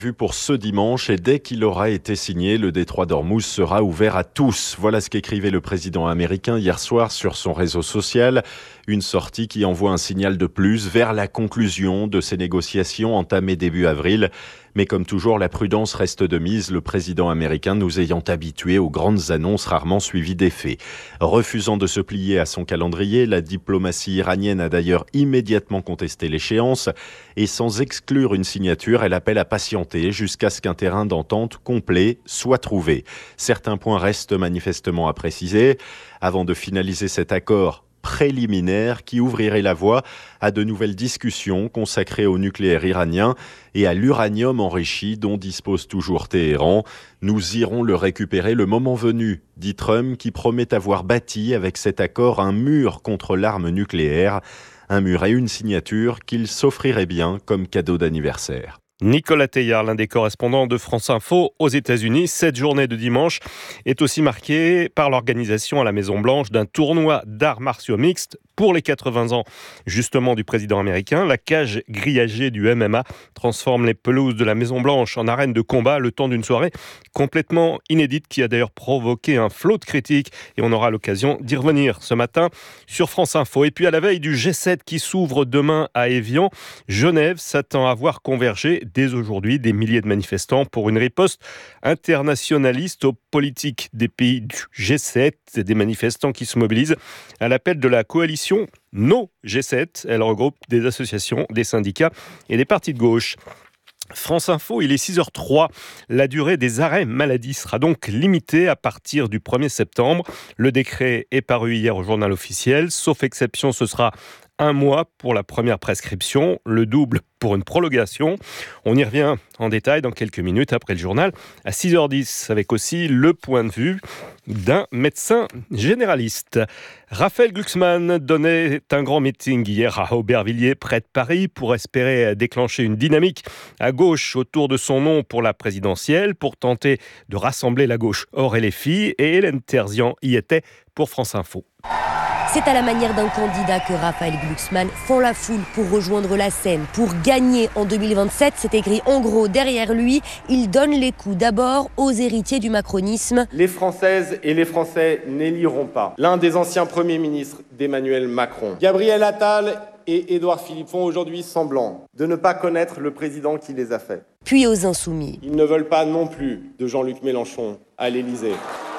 Vu pour ce dimanche et dès qu'il aura été signé, le détroit d'Ormuz sera ouvert à tous. Voilà ce qu'écrivait le président américain hier soir sur son réseau social. Une sortie qui envoie un signal de plus vers la conclusion de ces négociations entamées début avril. Mais comme toujours, la prudence reste de mise, le président américain nous ayant habitués aux grandes annonces rarement suivies d'effets. Refusant de se plier à son calendrier, la diplomatie iranienne a d'ailleurs immédiatement contesté l'échéance et sans exclure une signature, elle appelle à patienter jusqu'à ce qu'un terrain d'entente complet soit trouvé. Certains points restent manifestement à préciser avant de finaliser cet accord préliminaire qui ouvrirait la voie à de nouvelles discussions consacrées au nucléaire iranien et à l'uranium enrichi dont dispose toujours Téhéran. Nous irons le récupérer le moment venu, dit Trump, qui promet avoir bâti avec cet accord un mur contre l'arme nucléaire, un mur et une signature qu'il s'offrirait bien comme cadeau d'anniversaire. Nicolas Teilhard, l'un des correspondants de France Info aux États-Unis. Cette journée de dimanche est aussi marquée par l'organisation à la Maison-Blanche d'un tournoi d'arts martiaux mixtes pour les 80 ans justement du président américain. La cage grillagée du MMA transforme les pelouses de la Maison-Blanche en arène de combat le temps d'une soirée complètement inédite qui a d'ailleurs provoqué un flot de critiques et on aura l'occasion d'y revenir ce matin sur France Info. Et puis à la veille du G7 qui s'ouvre demain à Évian, Genève s'attend à voir converger dès aujourd'hui des milliers de manifestants pour une riposte internationaliste aux politiques des pays du G7. Des manifestants qui se mobilisent à l'appel de la coalition No G7. Elle regroupe des associations, des syndicats et des partis de gauche. France Info, il est 6h03. La durée des arrêts maladie sera donc limitée à partir du 1er septembre. Le décret est paru hier au journal officiel. Sauf exception, ce sera 1 mois pour la première prescription, le double pour une prolongation. On y revient en détail dans quelques minutes après le journal à 6h10 avec aussi le point de vue d'un médecin généraliste. Raphaël Glucksmann donnait un grand meeting hier à Aubervilliers près de Paris pour espérer déclencher une dynamique à gauche autour de son nom pour la présidentielle pour tenter de rassembler la gauche hors et les filles et Hélène Terzian y était pour France Info. C'est à la manière d'un candidat que Raphaël Glucksmann fend la foule pour rejoindre la scène. Pour gagner en 2027, c'est écrit en gros derrière lui. Il donne les coups d'abord aux héritiers du macronisme. Les Françaises et les Français n'éliront pas l'un des anciens premiers ministres d'Emmanuel Macron. Gabriel Attal et Édouard Philippe font aujourd'hui semblant de ne pas connaître le président qui les a faits. Puis aux Insoumis. Ils ne veulent pas non plus de Jean-Luc Mélenchon à l'Élysée.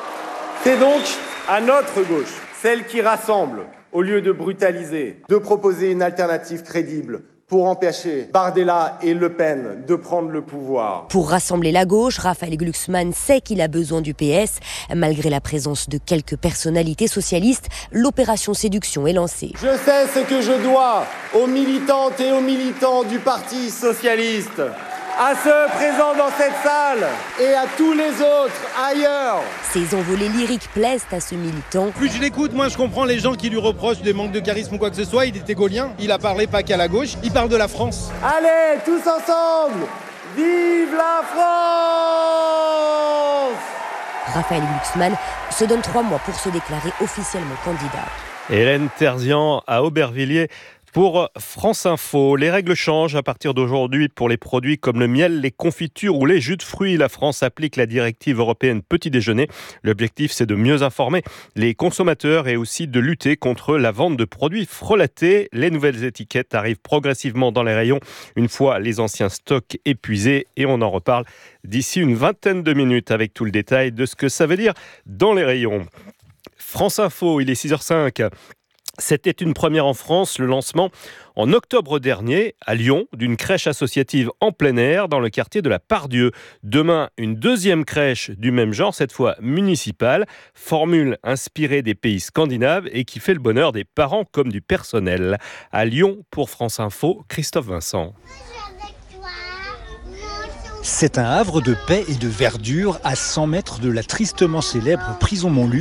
C'est donc à notre gauche, celle qui rassemble, au lieu de brutaliser, de proposer une alternative crédible pour empêcher Bardella et Le Pen de prendre le pouvoir. Pour rassembler la gauche, Raphaël Glucksmann sait qu'il a besoin du PS. Malgré la présence de quelques personnalités socialistes, l'opération séduction est lancée. Je sais ce que je dois aux militantes et aux militants du Parti socialiste, à ceux présents dans cette salle et à tous les autres ailleurs. Ces envolées lyriques plaisent à ce militant. Plus je l'écoute, moins je comprends les gens qui lui reprochent des manques de charisme ou quoi que ce soit. Il était gaulien, il a parlé pas qu'à la gauche, il parle de la France. Allez, tous ensemble, vive la France! Raphaël Glucksmann se donne 3 mois pour se déclarer officiellement candidat. Hélène Terzian à Aubervilliers. Pour France Info, les règles changent à partir d'aujourd'hui pour les produits comme le miel, les confitures ou les jus de fruits. La France applique la directive européenne petit déjeuner. L'objectif, c'est de mieux informer les consommateurs et aussi de lutter contre la vente de produits frelatés. Les nouvelles étiquettes arrivent progressivement dans les rayons une fois les anciens stocks épuisés et on en reparle d'ici une vingtaine de minutes avec tout le détail de ce que ça veut dire dans les rayons. France Info, il est 6h05. C'était une première en France, le lancement en octobre dernier à Lyon d'une crèche associative en plein air dans le quartier de la Part-Dieu. Demain, une deuxième crèche du même genre, cette fois municipale, formule inspirée des pays scandinaves et qui fait le bonheur des parents comme du personnel. À Lyon, pour France Info, Christophe Vincent. C'est un havre de paix et de verdure à 100 mètres de la tristement célèbre prison Montluc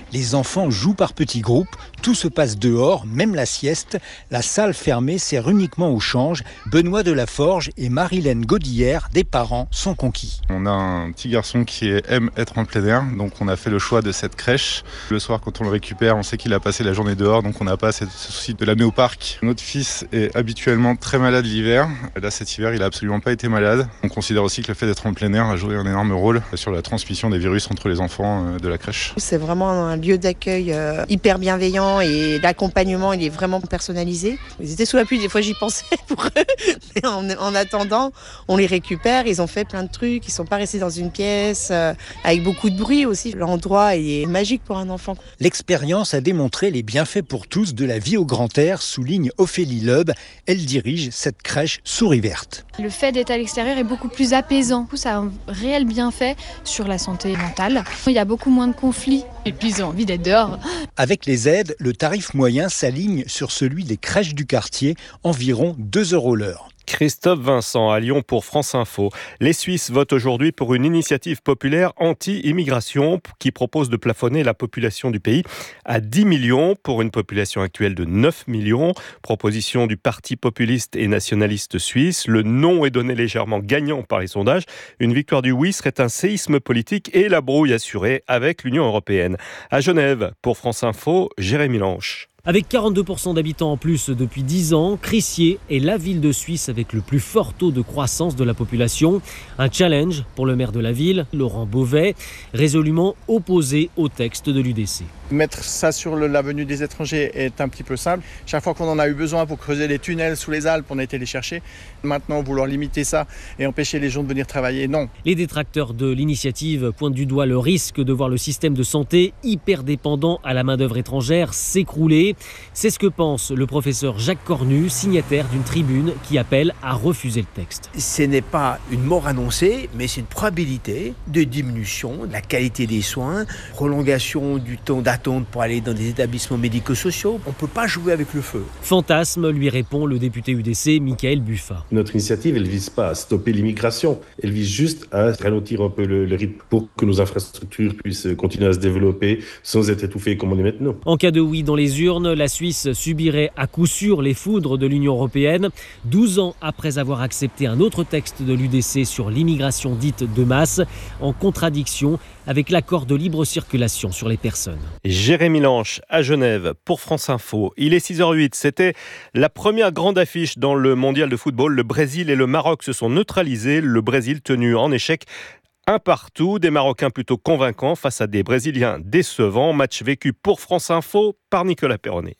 Les enfants jouent par petits groupes. Tout se passe dehors, même la sieste. La salle fermée sert uniquement au change. Benoît Delaforge et Marilène Godillère, des parents, sont conquis. On a un petit garçon qui aime être en plein air, donc on a fait le choix de cette crèche. Le soir, quand on le récupère, on sait qu'il a passé la journée dehors, donc on n'a pas ce souci de l'amener au parc. Notre fils est habituellement très malade l'hiver. Là, cet hiver, il n'a absolument pas été malade. On considère aussi que le fait d'être en plein air a joué un énorme rôle sur la transmission des virus entre les enfants de la crèche. C'est vraiment un lieu d'accueil hyper bienveillant et l'accompagnement, il est vraiment personnalisé. Ils étaient sous la pluie, des fois j'y pensais pour eux. Mais en attendant, on les récupère. Ils ont fait plein de trucs. Ils ne sont pas restés dans une pièce avec beaucoup de bruit aussi. L'endroit est magique pour un enfant. L'expérience a démontré les bienfaits pour tous de la vie au grand air, souligne Ophélie Loeb. Elle dirige cette crèche Souris Verte. Le fait d'être à l'extérieur est beaucoup plus apaisant. Ça a un réel bienfait sur la santé mentale. Il y a beaucoup moins de conflits et puis ils ont envie d'être dehors. Avec les aides, le tarif moyen s'aligne sur celui des crèches du quartier, environ 2 € l'heure. Christophe Vincent à Lyon pour France Info. Les Suisses votent aujourd'hui pour une initiative populaire anti-immigration qui propose de plafonner la population du pays à 10 millions pour une population actuelle de 9 millions. Proposition du parti populiste et nationaliste suisse. Le non est donné légèrement gagnant par les sondages. Une victoire du oui serait un séisme politique et la brouille assurée avec l'Union européenne. À Genève, pour France Info, Jérémy Lanche. Avec 42% d'habitants en plus depuis 10 ans, Crissier est la ville de Suisse avec le plus fort taux de croissance de la population. Un challenge pour le maire de la ville, Laurent Beauvais, résolument opposé au texte de l'UDC. Mettre ça sur la venue des étrangers est un petit peu simple. Chaque fois qu'on en a eu besoin pour creuser des tunnels sous les Alpes, on a été les chercher. Maintenant, vouloir limiter ça et empêcher les gens de venir travailler, non. Les détracteurs de l'initiative pointent du doigt le risque de voir le système de santé hyper dépendant à la main-d'œuvre étrangère s'écrouler. C'est ce que pense le professeur Jacques Cornu, signataire d'une tribune qui appelle à refuser le texte. Ce n'est pas une mort annoncée, mais c'est une probabilité de diminution de la qualité des soins, prolongation du temps d'attente pour aller dans des établissements médico-sociaux. On ne peut pas jouer avec le feu. Fantasme, lui répond le député UDC, Michael Buffa. Notre initiative, elle ne vise pas à stopper l'immigration. Elle vise juste à ralentir un peu le rythme pour que nos infrastructures puissent continuer à se développer sans être étouffées comme on est maintenant. En cas de oui dans les urnes, la Suisse subirait à coup sûr les foudres de l'Union européenne. 12 ans après avoir accepté un autre texte de l'UDC sur l'immigration dite de masse, en contradiction avec l'accord de libre circulation sur les personnes. Jérémy Lanche à Genève pour France Info. Il est 6h08. C'était la première grande affiche dans le mondial de football. Le Brésil et le Maroc se sont neutralisés. Le Brésil tenu en échec. Un partout, des Marocains plutôt convaincants face à des Brésiliens décevants. Match vécu pour France Info par Nicolas Perronnet.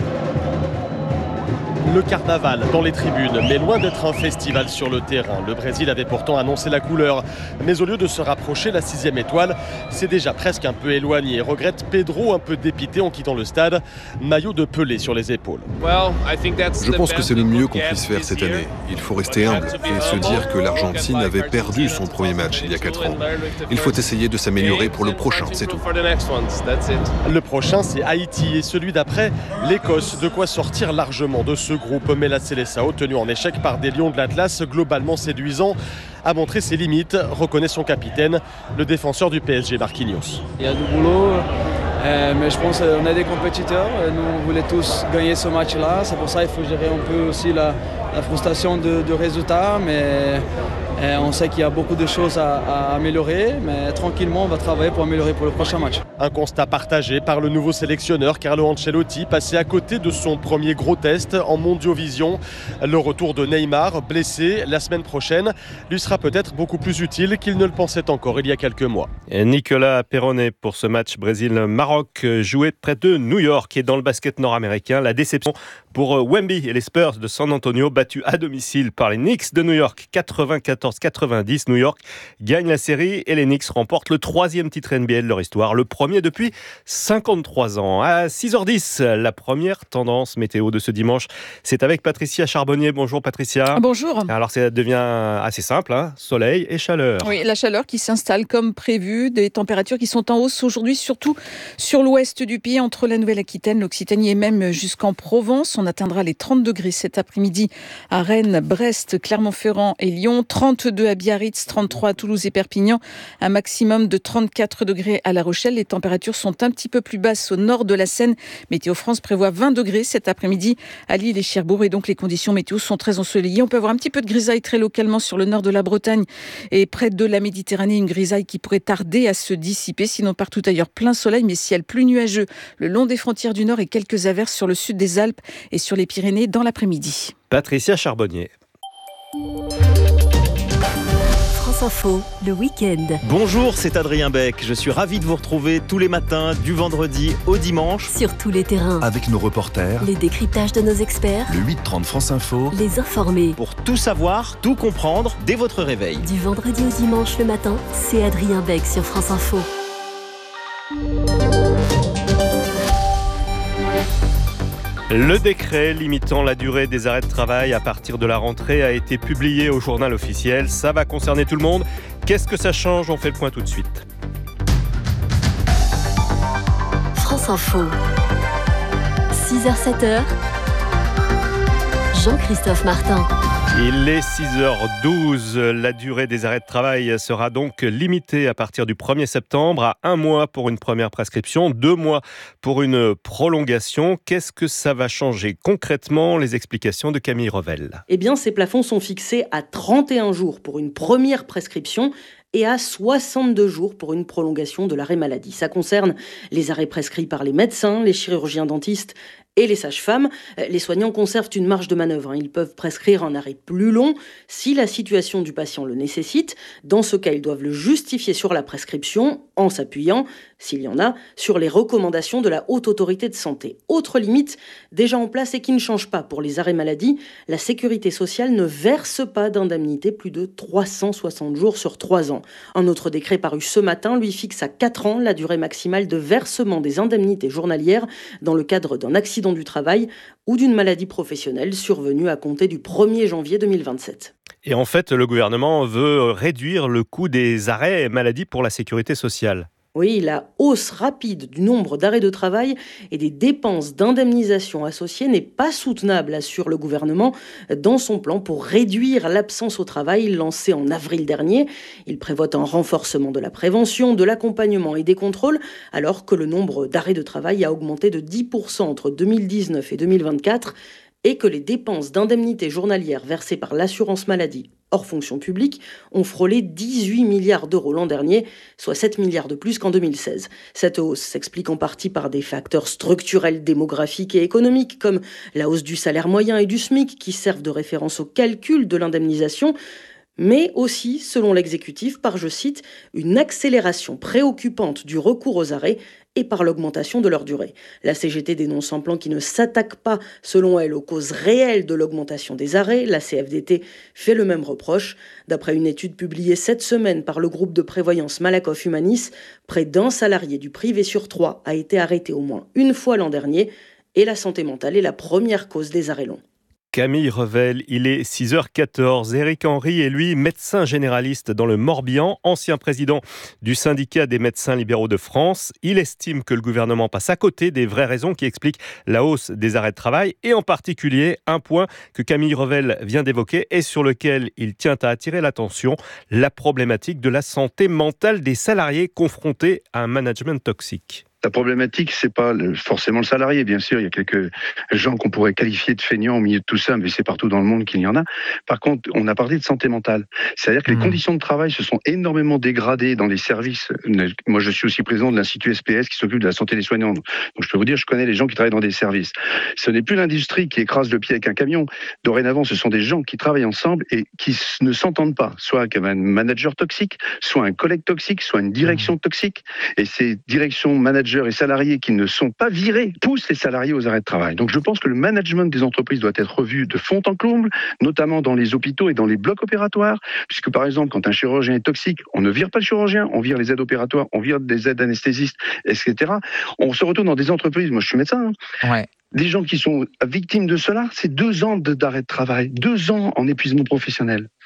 Le carnaval dans les tribunes, mais loin d'être un festival sur le terrain. Le Brésil avait pourtant annoncé la couleur. Mais au lieu de se rapprocher, la 6e étoile s'est déjà presque un peu éloignée. Regrette Pedro, un peu dépité en quittant le stade. Maillot de Pelé sur les épaules. Je pense que c'est le mieux qu'on puisse faire cette année. Il faut rester humble et se dire que l'Argentine avait perdu son premier match il y a 4 ans. Il faut essayer de s'améliorer pour le prochain, c'est tout. Le prochain, c'est Haïti et celui d'après, l'Écosse. De quoi sortir largement de ce groupe, mais la Seleção, tenu en échec par des Lions de l'Atlas globalement séduisants, a montré ses limites, reconnaît son capitaine, le défenseur du PSG, Marquinhos. Il y a du boulot, mais je pense qu'on est des compétiteurs. Nous, on voulait tous gagner ce match-là. C'est pour ça qu'il faut gérer un peu aussi la frustration de résultats, mais on sait qu'il y a beaucoup de choses à améliorer, mais tranquillement, on va travailler pour améliorer pour le prochain match. Un constat partagé par le nouveau sélectionneur Carlo Ancelotti, passé à côté de son premier gros test en Mondiovision. Le retour de Neymar, blessé la semaine prochaine, lui sera peut-être beaucoup plus utile qu'il ne le pensait encore il y a quelques mois. Et Nicolas Perronnet pour ce match Brésil-Maroc joué près de New York et dans le basket nord-américain. La déception pour Wemby et les Spurs de San Antonio, battus à domicile par les Knicks de New York, 94-90. New York gagne la série et les Knicks remportent le 3e titre NBA de leur histoire, le premier depuis 53 ans. À 6h10, la première tendance météo de ce dimanche, c'est avec Patricia Charbonnier. Bonjour Patricia. Bonjour. Alors ça devient assez simple, soleil et chaleur. Oui, la chaleur qui s'installe comme prévu, des températures qui sont en hausse aujourd'hui, surtout sur l'ouest du pays, entre la Nouvelle-Aquitaine, l'Occitanie et même jusqu'en Provence. On atteindra les 30 degrés cet après-midi à Rennes, Brest, Clermont-Ferrand et Lyon. 30 32 à Biarritz, 33 à Toulouse et Perpignan, un maximum de 34 degrés à La Rochelle. Les températures sont un petit peu plus basses au nord de la Seine. Météo France prévoit 20 degrés cet après-midi à Lille et Cherbourg et donc les conditions météo sont très ensoleillées. On peut avoir un petit peu de grisaille très localement sur le nord de la Bretagne et près de la Méditerranée, une grisaille qui pourrait tarder à se dissiper. Sinon partout ailleurs plein soleil mais ciel plus nuageux le long des frontières du nord et quelques averses sur le sud des Alpes et sur les Pyrénées dans l'après-midi. Patricia Charbonnier. France Info, le week-end. Bonjour, c'est Adrien Beck. Je suis ravi de vous retrouver tous les matins, du vendredi au dimanche. Sur tous les terrains. Avec nos reporters. Les décryptages de nos experts. Le 8-30 France Info. Les informés. Pour tout savoir, tout comprendre dès votre réveil. Du vendredi au dimanche le matin, c'est Adrien Beck sur France Info. Le décret limitant la durée des arrêts de travail à partir de la rentrée a été publié au journal officiel. Ça va concerner tout le monde. Qu'est-ce que ça change ? On fait le point tout de suite. France Info. 6h-7h. Jean-Christophe Martin. Il est 6h12. La durée des arrêts de travail sera donc limitée à partir du 1er septembre à 1 mois pour une première prescription, 2 mois pour une prolongation. Qu'est-ce que ça va changer concrètement ? Les explications de Camille Revel. Eh bien, ces plafonds sont fixés à 31 jours pour une première prescription et à 62 jours pour une prolongation de l'arrêt maladie. Ça concerne les arrêts prescrits par les médecins, les chirurgiens dentistes et les sages-femmes. Les soignants conservent une marge de manœuvre. Ils peuvent prescrire un arrêt plus long si la situation du patient le nécessite. Dans ce cas, ils doivent le justifier sur la prescription en s'appuyant, s'il y en a, sur les recommandations de la Haute Autorité de Santé. Autre limite déjà en place et qui ne change pas pour les arrêts maladie, la Sécurité sociale ne verse pas d'indemnité plus de 360 jours sur 3 ans. Un autre décret paru ce matin lui fixe à 4 ans la durée maximale de versement des indemnités journalières dans le cadre d'un accident du travail ou d'une maladie professionnelle survenue à compter du 1er janvier 2027. Et en fait, le gouvernement veut réduire le coût des arrêts maladie pour la sécurité sociale. Oui, la hausse rapide du nombre d'arrêts de travail et des dépenses d'indemnisation associées n'est pas soutenable, assure le gouvernement dans son plan pour réduire l'absence au travail lancé en avril dernier. Il prévoit un renforcement de la prévention, de l'accompagnement et des contrôles, alors que le nombre d'arrêts de travail a augmenté de 10% entre 2019 et 2024 et que les dépenses d'indemnités journalières versées par l'assurance maladie hors fonction publique ont frôlé 18 milliards d'euros l'an dernier, soit 7 milliards de plus qu'en 2016. Cette hausse s'explique en partie par des facteurs structurels démographiques et économiques, comme la hausse du salaire moyen et du SMIC, qui servent de référence au calcul de l'indemnisation, mais aussi, selon l'exécutif, par, je cite, une accélération préoccupante du recours aux arrêts et par l'augmentation de leur durée. La CGT dénonce un plan qui ne s'attaque pas, selon elle, aux causes réelles de l'augmentation des arrêts. La CFDT fait le même reproche. D'après une étude publiée cette semaine par le groupe de prévoyance Malakoff Humanis, près d'un salarié du privé sur 3 a été arrêté au moins une fois l'an dernier et la santé mentale est la première cause des arrêts longs. Camille Revel, il est 6h14. Éric Henry est lui médecin généraliste dans le Morbihan, ancien président du syndicat des médecins libéraux de France. Il estime que le gouvernement passe à côté des vraies raisons qui expliquent la hausse des arrêts de travail et en particulier un point que Camille Revel vient d'évoquer et sur lequel il tient à attirer l'attention, la problématique de la santé mentale des salariés confrontés à un management toxique. La problématique, c'est pas forcément le salarié, bien sûr. Il y a quelques gens qu'on pourrait qualifier de feignants au milieu de tout ça, mais c'est partout dans le monde qu'il y en a. Par contre, on a parlé de santé mentale. C'est-à-dire que les conditions de travail se sont énormément dégradées dans les services. Moi, je suis aussi président de l'Institut SPS qui s'occupe de la santé des soignants. Donc, je peux vous dire, je connais les gens qui travaillent dans des services. Ce n'est plus l'industrie qui écrase le pied avec un camion. Dorénavant, ce sont des gens qui travaillent ensemble et qui ne s'entendent pas. Soit un manager toxique, soit un collègue toxique, soit une direction toxique. Et ces directions, managers et salariés qui ne sont pas virés poussent les salariés aux arrêts de travail. Donc je pense que le management des entreprises doit être revu de fond en comble, notamment dans les hôpitaux et dans les blocs opératoires, puisque par exemple quand un chirurgien est toxique, on ne vire pas le chirurgien, on vire les aides opératoires, on vire des aides anesthésistes, etc. On se retrouve dans des entreprises, moi je suis médecin, Ouais. Des gens qui sont victimes de cela, c'est 2 ans d'arrêt de travail, 2 ans en épuisement professionnel.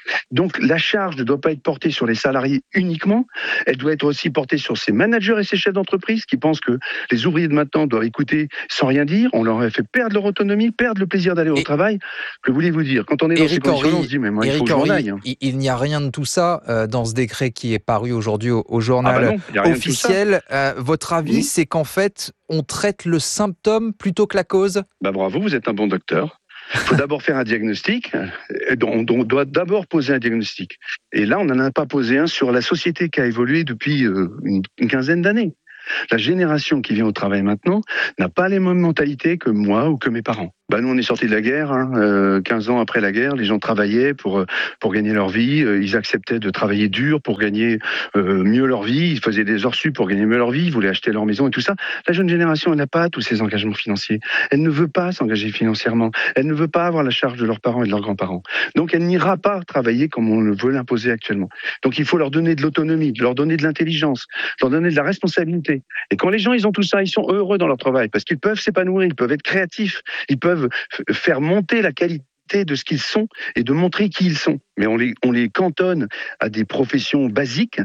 Donc la charge ne doit pas être portée sur les salariés uniquement, elle doit être aussi portée sur ces managers et ces chefs d'entreprise qui pensent que les ouvriers de maintenant doivent écouter sans rien dire, on leur a fait perdre leur autonomie, perdre le plaisir d'aller au travail. Que voulez-vous dire ? Quand on est dans ces conditions, on se dit mais moi il faut que je m'en aille. Il n'y a rien de tout ça dans ce décret qui est paru aujourd'hui au journal officiel. Votre avis, c'est qu'en fait, on traite le symptôme plutôt que la cause ? Bravo, vous êtes un bon docteur. Il faut d'abord faire un diagnostic. On doit d'abord poser un diagnostic. Et là, on n'en a pas posé un sur la société qui a évolué depuis une quinzaine d'années. La génération qui vient au travail maintenant n'a pas les mêmes mentalités que moi ou que mes parents. Nous, on est sortis de la guerre. 15 ans après la guerre, les gens travaillaient pour gagner leur vie. Ils acceptaient de travailler dur pour gagner mieux leur vie. Ils faisaient des heures sup pour gagner mieux leur vie. Ils voulaient acheter leur maison et tout ça. La jeune génération, elle n'a pas tous ces engagements financiers. Elle ne veut pas s'engager financièrement. Elle ne veut pas avoir la charge de leurs parents et de leurs grands-parents. Donc, elle n'ira pas travailler comme on le veut l'imposer actuellement. Donc, il faut leur donner de l'autonomie, leur donner de l'intelligence, leur donner de la responsabilité. Et quand les gens, ils ont tout ça, ils sont heureux dans leur travail parce qu'ils peuvent s'épanouir, ils peuvent être créatifs, ils peuvent faire monter la qualité de ce qu'ils sont et de montrer qui ils sont. Mais on les cantonne à des professions basiques,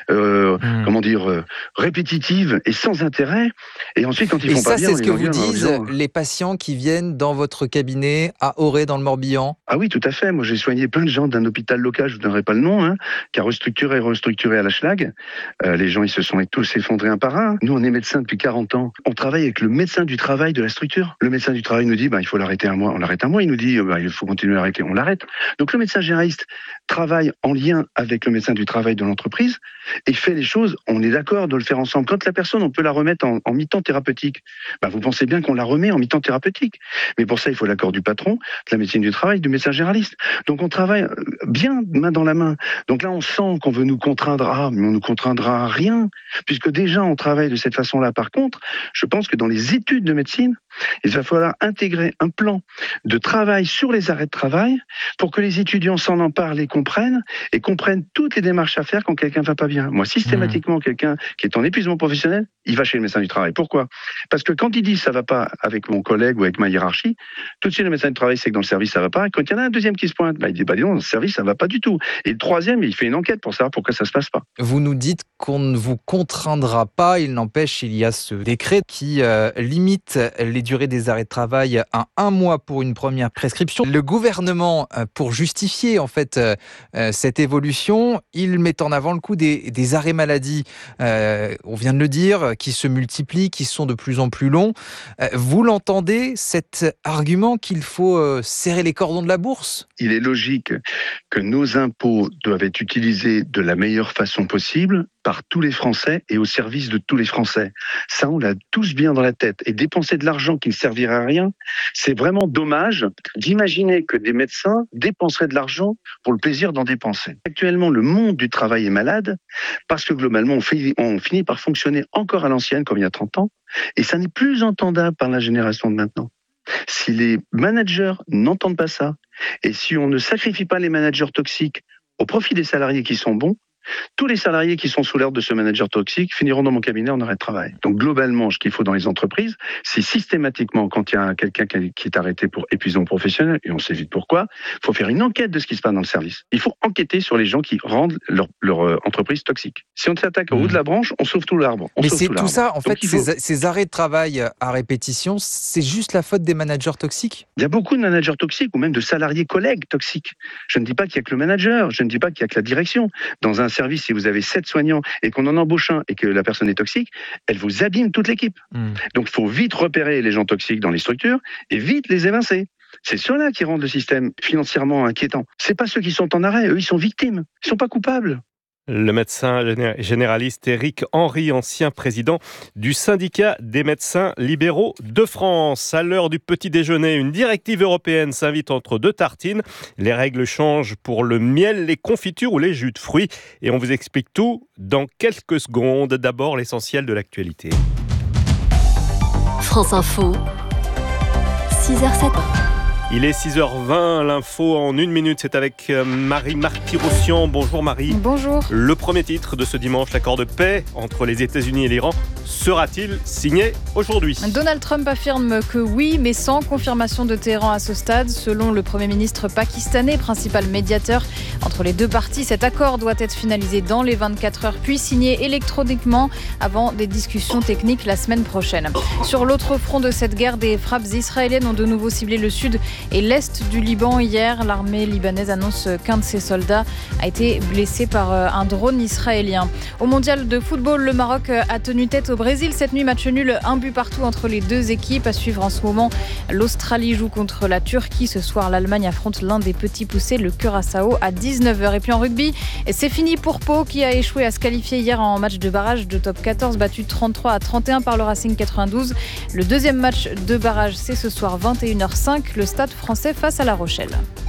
répétitives et sans intérêt. Et ensuite, quand ils font pas bien... Et ça, c'est ce que vous disent les patients qui viennent dans votre cabinet à Auray, dans le Morbihan ? Ah oui, tout à fait. Moi, j'ai soigné plein de gens d'un hôpital local, je ne vous donnerai pas le nom, qui a restructuré à la Schlag. Les gens, ils se sont tous effondrés un par un. Nous, on est médecins depuis 40 ans. On travaille avec le médecin du travail de la structure. Le médecin du travail nous dit, il faut l'arrêter un mois. On l'arrête un mois. Il nous dit, il faut continuer à l'arrêter. On l'arrête. Donc, le médecin généraliste travaille en lien avec le médecin du travail de l'entreprise et fait les choses, on est d'accord de le faire ensemble. Quand la personne, on peut la remettre en mi-temps thérapeutique, vous pensez bien qu'on la remet en mi-temps thérapeutique. Mais pour ça, il faut l'accord du patron, de la médecine du travail, du médecin généraliste. Donc on travaille bien main dans la main. Donc là, on sent qu'on veut nous contraindre, mais on nous contraindra à rien, puisque déjà on travaille de cette façon-là. Par contre, je pense que dans les études de médecine, il va falloir intégrer un plan de travail sur les arrêts de travail pour que les étudiants s'en emparent et comprennent toutes les démarches à faire quand quelqu'un va pas bien. Moi, systématiquement, quelqu'un qui est en épuisement professionnel, il va chez le médecin du travail. Pourquoi ? Parce que quand il dit ça va pas avec mon collègue ou avec ma hiérarchie, tout de suite le médecin du travail sait que dans le service ça va pas. Et quand il y en a un deuxième qui se pointe, il dit non, dans le service ça va pas du tout. Et le troisième, il fait une enquête pour savoir pourquoi ça se passe pas. Vous nous dites qu'on ne vous contraindra pas. Il n'empêche, il y a ce décret qui limite les durées des arrêts de travail à 1 mois pour une première prescription. Le gouvernement, pour justifier en fait cette évolution, il met en avant le coût des arrêts maladie. On vient de le dire, qui se multiplient, qui sont de plus en plus longs. Vous l'entendez, cet argument qu'il faut serrer les cordons de la bourse ? Il est logique que nos impôts doivent être utilisés de la meilleure façon possible par tous les Français et au service de tous les Français. Ça, on l'a tous bien dans la tête. Et dépenser de l'argent qui ne servirait à rien, c'est vraiment dommage d'imaginer que des médecins dépenseraient de l'argent pour le plaisir d'en dépenser. Actuellement, le monde du travail est malade parce que globalement, on finit par fonctionner encore à l'ancienne, comme il y a 30 ans, et ça n'est plus entendable par la génération de maintenant. Si les managers n'entendent pas ça, et si on ne sacrifie pas les managers toxiques au profit des salariés qui sont bons, tous les salariés qui sont sous l'ordre de ce manager toxique finiront dans mon cabinet en arrêt de travail. Donc globalement, ce qu'il faut dans les entreprises, c'est systématiquement, quand il y a quelqu'un qui est arrêté pour épuisement professionnel, et on sait vite pourquoi, il faut faire une enquête de ce qui se passe dans le service. Il faut enquêter sur les gens qui rendent leur entreprise toxique. Si on s'attaque au haut de la branche, on sauve tout l'arbre. Mais c'est tout ça, en fait, ces arrêts de travail à répétition, c'est juste la faute des managers toxiques ? Il y a beaucoup de managers toxiques, ou même de salariés collègues toxiques. Je ne dis pas qu'il y a que le manager, je ne dis pas qu'il y a que la direction. Dans un service, si vous avez 7 soignants et qu'on en embauche un et que la personne est toxique, elle vous abîme toute l'équipe. Donc il faut vite repérer les gens toxiques dans les structures et vite les évincer. C'est ceux-là qui rendent le système financièrement inquiétant. C'est pas ceux qui sont en arrêt, eux ils sont victimes, ils sont pas coupables. Le médecin généraliste Éric Henry, ancien président du syndicat des médecins libéraux de France. À l'heure du petit déjeuner, une directive européenne s'invite entre 2 tartines. Les règles changent pour le miel, les confitures ou les jus de fruits. Et on vous explique tout dans quelques secondes. D'abord, l'essentiel de l'actualité. France Info, 6h07. Il est 6h20, l'info en 1 minute, c'est avec Marie Marty-Rossian. Bonjour Marie. Bonjour. Le premier titre de ce dimanche, l'accord de paix entre les États-Unis et l'Iran sera-t-il signé aujourd'hui ? Donald Trump affirme que oui, mais sans confirmation de Téhéran à ce stade. Selon le Premier ministre pakistanais, principal médiateur entre les deux parties, cet accord doit être finalisé dans les 24 heures, puis signé électroniquement avant des discussions techniques la semaine prochaine. Sur l'autre front de cette guerre, des frappes israéliennes ont de nouveau ciblé le sud et l'est du Liban hier. L'armée libanaise annonce qu'un de ses soldats a été blessé par un drone israélien. Au mondial de football, le Maroc a tenu tête au Brésil. Cette nuit, match nul, 1 but partout entre les deux équipes. À suivre en ce moment, l'Australie joue contre la Turquie. Ce soir, l'Allemagne affronte l'un des petits poussés, le Curaçao, à 19h. Et puis en rugby, c'est fini pour Pau qui a échoué à se qualifier hier en match de barrage de top 14, battu 33-31 par le Racing 92. Le deuxième match de barrage, c'est ce soir 21h05, le Stade Français face à La Rochelle.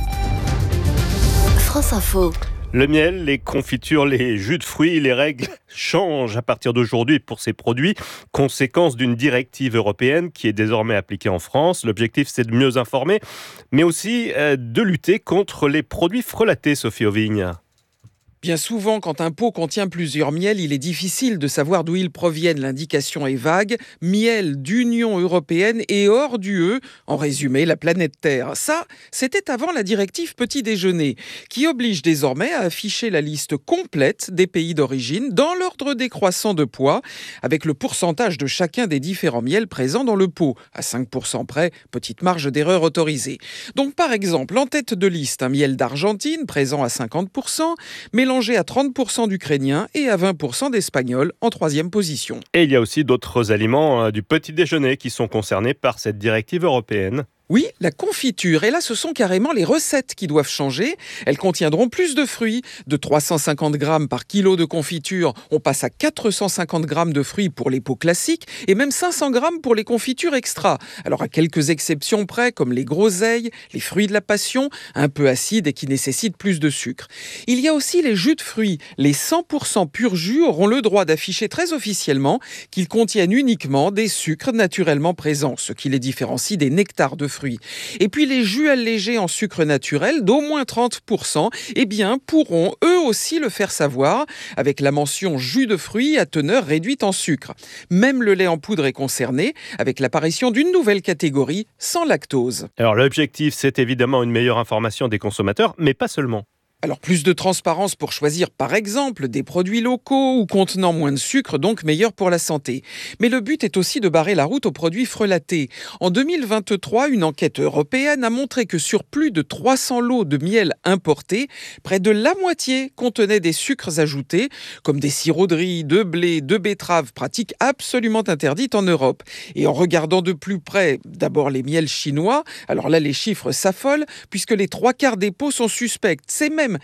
France Info. Le miel, les confitures, les jus de fruits, les règles changent à partir d'aujourd'hui pour ces produits, conséquence d'une directive européenne qui est désormais appliquée en France. L'objectif, c'est de mieux informer, mais aussi de lutter contre les produits frelatés, Sophie Auvigne. Bien souvent, quand un pot contient plusieurs miels, il est difficile de savoir d'où ils proviennent. L'indication est vague. Miel d'Union européenne et hors d'UE, en résumé, la planète Terre. Ça, c'était avant la directive Petit Déjeuner, qui oblige désormais à afficher la liste complète des pays d'origine dans l'ordre décroissant de poids, avec le pourcentage de chacun des différents miels présents dans le pot. À 5% près, petite marge d'erreur autorisée. Donc par exemple, en tête de liste, un miel d'Argentine, présent à 50%, mélangé à 30% d'Ukrainiens et à 20% d'Espagnols en troisième position. Et il y a aussi d'autres aliments du petit déjeuner qui sont concernés par cette directive européenne. Oui, la confiture. Et là, ce sont carrément les recettes qui doivent changer. Elles contiendront plus de fruits. De 350 grammes par kilo de confiture, on passe à 450 grammes de fruits pour les pots classiques et même 500 grammes pour les confitures extra. Alors, à quelques exceptions près, comme les groseilles, les fruits de la passion, un peu acides et qui nécessitent plus de sucre. Il y a aussi les jus de fruits. Les 100% pur jus auront le droit d'afficher très officiellement qu'ils contiennent uniquement des sucres naturellement présents, ce qui les différencie des nectars de fruits. Et puis les jus allégés en sucre naturel d'au moins 30%, pourront eux aussi le faire savoir avec la mention jus de fruits à teneur réduite en sucre. Même le lait en poudre est concerné avec l'apparition d'une nouvelle catégorie sans lactose. Alors l'objectif, c'est évidemment une meilleure information des consommateurs, mais pas seulement. Alors plus de transparence pour choisir par exemple des produits locaux ou contenant moins de sucre, donc meilleurs pour la santé. Mais le but est aussi de barrer la route aux produits frelatés. En 2023, une enquête européenne a montré que sur plus de 300 lots de miel importés, près de la moitié contenaient des sucres ajoutés, comme des sirops de riz, de blé, de betterave, pratique absolument interdite en Europe. Et en regardant de plus près, d'abord les miels chinois, alors là les chiffres s'affolent, puisque les 3/4 des pots sont suspects. C'est même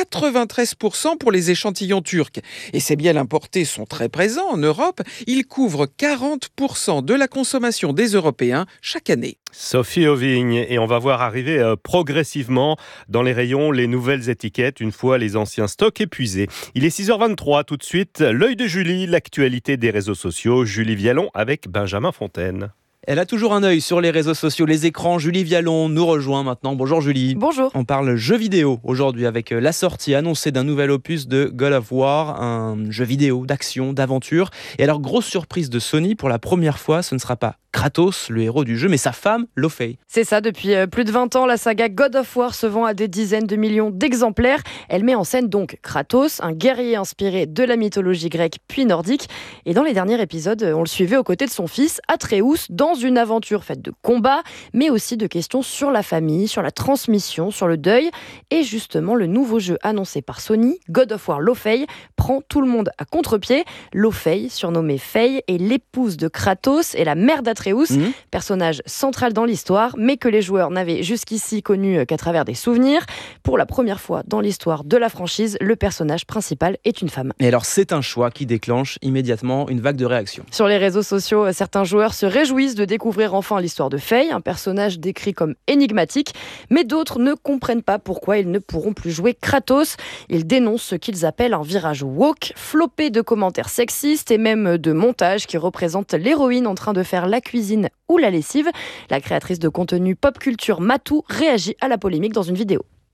93% pour les échantillons turcs. Et ces miels importés sont très présents en Europe. Ils couvrent 40% de la consommation des Européens chaque année. Sophie Auvigne, et on va voir arriver progressivement dans les rayons les nouvelles étiquettes une fois les anciens stocks épuisés. Il est 6h23, tout de suite, l'œil de Julie, l'actualité des réseaux sociaux. Julie Vialon avec Benjamin Fontaine. Elle a toujours un œil sur les réseaux sociaux, les écrans. Julie Vialon nous rejoint maintenant. Bonjour Julie. Bonjour. On parle jeux vidéo aujourd'hui avec la sortie annoncée d'un nouvel opus de God of War, un jeu vidéo d'action, d'aventure. Et alors, grosse surprise de Sony, pour la première fois, ce ne sera pas Kratos, le héros du jeu, mais sa femme, Laufey. C'est ça, depuis plus de 20 ans, la saga God of War se vend à des dizaines de millions d'exemplaires. Elle met en scène donc Kratos, un guerrier inspiré de la mythologie grecque puis nordique. Et dans les derniers épisodes, on le suivait aux côtés de son fils, Atreus, dans une aventure faite de combats, mais aussi de questions sur la famille, sur la transmission, sur le deuil. Et justement, le nouveau jeu annoncé par Sony, God of War Laufey, prend tout le monde à contre-pied. Laufey, surnommée Faye, est l'épouse de Kratos et la mère d'Atreus, personnage central dans l'histoire, mais que les joueurs n'avaient jusqu'ici connu qu'à travers des souvenirs. Pour la première fois dans l'histoire de la franchise, le personnage principal est une femme. Et alors, c'est un choix qui déclenche immédiatement une vague de réactions. Sur les réseaux sociaux, certains joueurs se réjouissent de découvrir enfin l'histoire de Faye, un personnage décrit comme énigmatique, mais d'autres ne comprennent pas pourquoi ils ne pourront plus jouer Kratos. Ils dénoncent ce qu'ils appellent un virage woke, flopé de commentaires sexistes et même de montages qui représentent l'héroïne en train de faire la cuisine ou la lessive. La créatrice de contenu pop culture Matou réagit à la polémique dans une vidéo.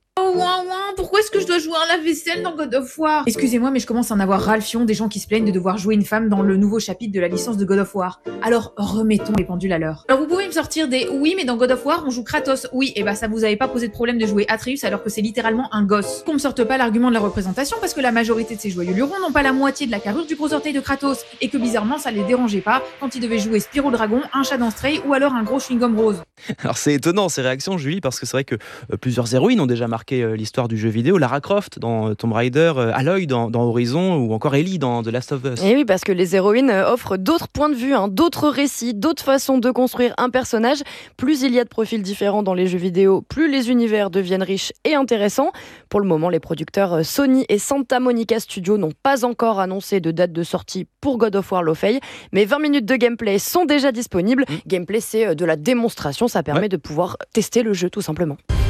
Oh ouin ouin, pourquoi est-ce que je dois jouer à la vaisselle dans God of War? Excusez-moi, mais je commence à en avoir ras le fion des gens qui se plaignent de devoir jouer une femme dans le nouveau chapitre de la licence de God of War. Alors remettons les pendules à l'heure. Alors vous pouvez me sortir des oui mais dans God of War on joue Kratos. Oui, et bah ça vous avait pas posé de problème de jouer Atreus alors que c'est littéralement un gosse. Qu'on me sorte pas l'argument de la représentation parce que la majorité de ces joyeux lurons n'ont pas la moitié de la carrure du gros orteil de Kratos et que bizarrement ça les dérangeait pas quand ils devaient jouer Spyro Dragon, un chat dans Stray ou alors un gros chewing-gum rose. Alors c'est étonnant ces réactions, Julie, parce que c'est vrai que plusieurs héroïnes ont déjà marqué l'histoire du jeu vidéo. Lara Croft dans Tomb Raider, Aloy dans Horizon ou encore Ellie dans The Last of Us. Et oui, parce que les héroïnes offrent d'autres points de vue, d'autres récits, d'autres façons de construire un personnage. Plus il y a de profils différents dans les jeux vidéo, plus les univers deviennent riches et intéressants. Pour le moment, les producteurs Sony et Santa Monica Studios n'ont pas encore annoncé de date de sortie pour God of War Lofey, mais 20 minutes de gameplay sont déjà disponibles. Gameplay, c'est de la démonstration, ça permet de pouvoir tester le jeu tout simplement.